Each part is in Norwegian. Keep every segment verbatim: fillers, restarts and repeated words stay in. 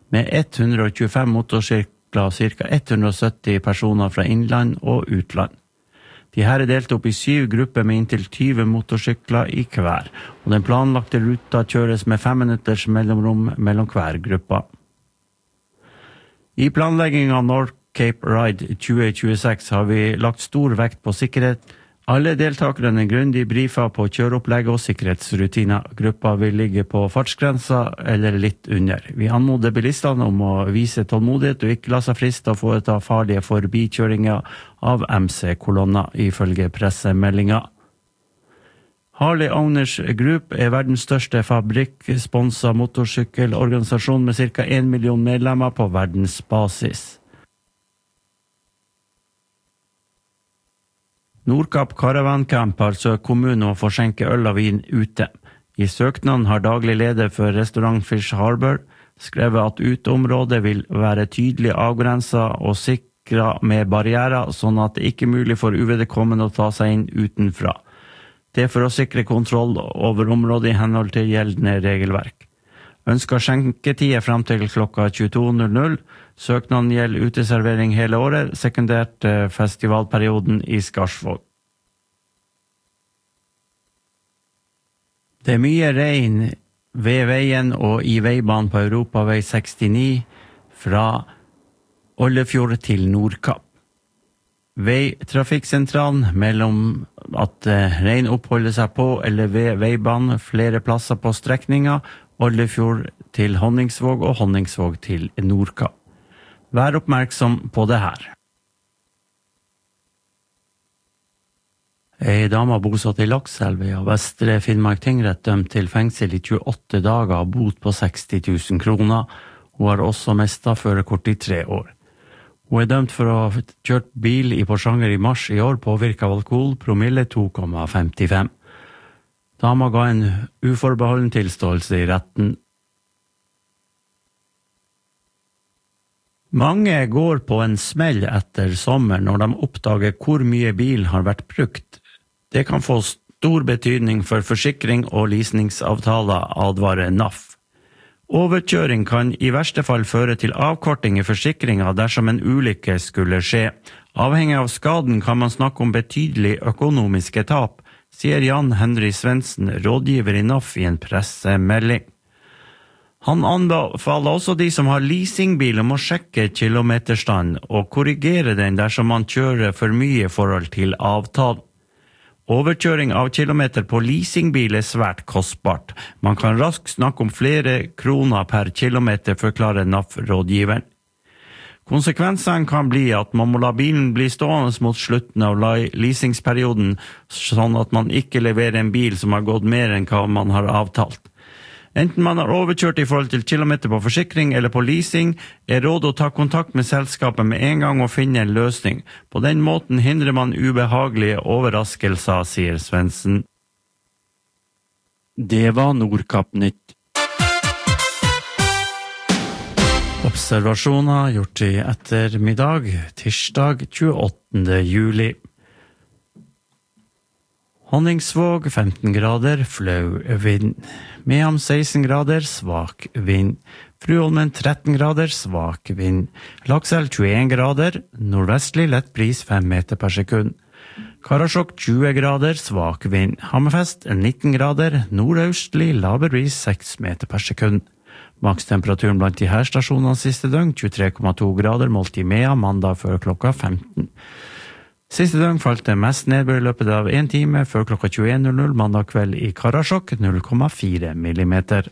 med ett hundre og tjuefem motorsykler og ca. ett hundre og sytti personer fra innland og utland. De her er delt opp i syv grupper med inntil tyve motorsykler i hver, og den planlagte ruta kjøres med fem minutters mellomrom mellom hver gruppa. I planleggingen av North Cape Ride tjue tjueseks har vi lagt stor vekt på sikkerhet. Alle deltakerne er grundig briefa på kjøreopplegg og sikkerhetsrutiner. Gruppa vil ligge på fartsgrensa eller litt under. Vi anmoder bilistene om å vise tålmodighet og ikke la seg friste å foreta farlige forbikjøringer av M C-kolonner, ifølge pressemeldinga. Harley Owners Group er verdens største fabrikksponset motorsykkelorganisasjon med ca. en million medlemmer på verdensbasis. Nordkapp Caravan Camp har søkt kommunen å forskjenke øl og vin ute. I søknaden har daglig leder for restaurant Fish Harbor skrevet at uteområdet vil være tydelig avgrenset og sikret med barrierer, sånn at det ikke er mulig for uvedkommende å ta seg inn utenfra. Det er for å sikre kontroll over området i henhold til gjeldende regelverk. Ønsker skjenketider frem til klokka tjueto null null. Søknaden gjelder uteservering hele året, sekundært festivalperioden i Skarsvåg. Det er mye regn ved veien og i veibanen på Europavei sekstini fra Ollefjord til Nordkapp. Veitrafikksentralen mellom at regn oppholder seg på eller ved veibanen flere plasser på strekninga Ollefjord til Honningsvåg og Honningsvåg til Nordkapp. Vær oppmerksom på det her. Ei dame bosatt i Lakselv av Vestre Finnmark tingrett dømt til fengsel i tjueåtte dager og bot på seksti tusen kroner. Hun har også mistet førerkort i tre år. Hun er dømt for å ha kjørt bil i Porsanger i mars i år påvirket av alkohol, promille to komma femtifem. Dama ga en uforbeholden tilståelse i retten. Mange går på en smell etter sommer når de oppdager hvor mye bil har vært brukt. Det kan få stor betydning for forsikring og leasingsavtaler, advarer N A F. Overkjøring kan i verste fall føre til avkorting i forsikringa dersom en ulykke skulle skje. Avhengig av skaden kan man snakke om betydelig økonomiske tap, sier Jan Henry Svendsen, rådgiver i N A F i en pressemelding. Han anbefaler også de som har leasingbil om å sjekke kilometerstand og korrigere den dersom man kjører for mye i forhold til avtalen. Overkjøring av kilometer på leasingbil er svært kostbart. Man kan raskt snakke om flere kroner per kilometer, forklarer N A F-rådgiveren. Konsekvensene kan bli at man må la bilen bli stående mot slutten av leasingsperioden, sånn at man ikke leverer en bil som har gått mer enn hva man har avtalt. Enten man har overkjørt i forhold til kilometer på forsikring eller på leasing, er råd å ta kontakt med selskapet med en gang og finne en løsning. På den måten hindrer man ubehagelige overraskelser, sier Svendsen. Det var Nordkapp-nytt. Observasjoner gjort i ettermiddag, tirsdag tjueåttende juli. Honningsvåg femten grader, flau vind. Mehamn seksten grader, svak vind. Fruholmen tretten grader, svak vind. Lakselv tjueen grader, nordvestlig lett bris fem meter per sekund. Karasjok tjue grader, svak vind. Hammerfest nitten grader, nordøstlig laber bris seks meter per sekund. Makstemperaturen blant de her stasjonene siste døgn, tjuetre komma to grader, målt i Mea, mandag før klokka femten. Siste døgn falt det mest nedbør i løpet av en time før klokka tjueen null null mandag kveld i Karasjok, null komma fire millimeter.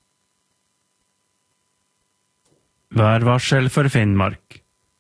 Værvarsel for Finnmark.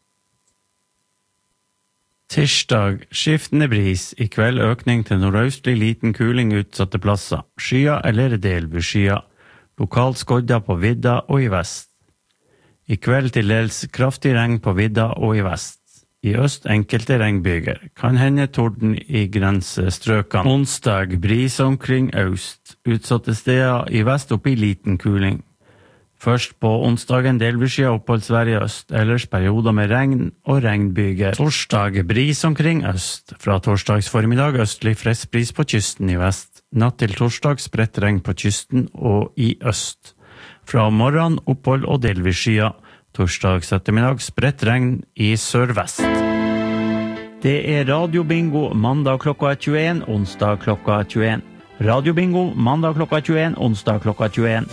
Tirsdag, skiftende bris, i kveld økning til nordøstlig liten kuling utsatte plasser, skya eller delvis skya, lokalt skodda på vidda og i vest. I kveld til dels kraftig regn på vidda og i vest. I øst enkelte regnbyger, kan hende torden i grensestrøkene. Onsdag, bris omkring øst, utsatte steder i vest opp i liten kuling. Først på onsdagen delvis skya oppholdsvær i øst, ellers perioder med regn og regnbyger. Torsdag, bris omkring øst, fra torsdags formiddag østlig frisk bris på kysten i vest. Natt til torsdag spredt regn på kysten og i øst. Fra morgen, opphold og delvis skyer. Torsdag ettermiddag spredt regn i sørvest. Det er radiobingo mandag klokka tjueen, onsdag klokka tjueen. Radiobingo mandag klokka tjueen, onsdag klokka tjueen.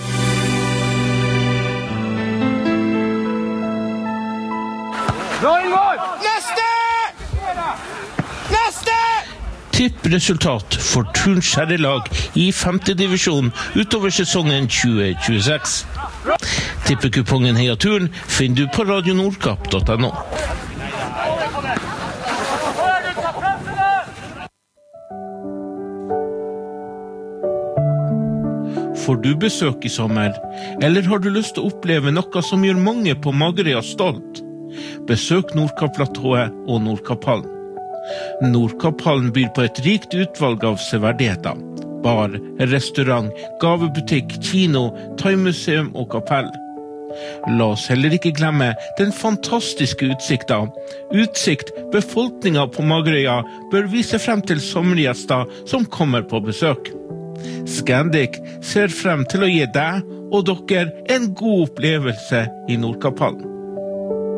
Neste! Neste! Tippresultat for Turns herrelag i femte divisjon utover sesongen tjue tjueseks. Tippekupongen Heia Turn finner du på radio nordkapp punktum no. Får du besøk i sommer, eller har du lyst til å oppleve noe som gjør mange på Magerøya stolt? Besøk Nordkapp-platået og Nordkapphallen. Nordkapphallen byr på et rikt utvalg av severdigheter. Bar, restaurant, gavebutikk, kino, thaimuseum og kapell. La oss heller ikke glemme den fantastiske utsikta. Utsikt befolkningen på Magerøya bør vise frem til sommergjester som kommer på besøk. Scandic ser frem til å gi deg og dere en god opplevelse i Nordkapphallen.